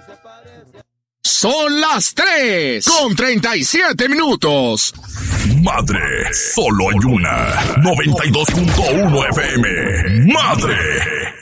Son las 3:37. Madre, solo hay una. 92.1 FM. Madre.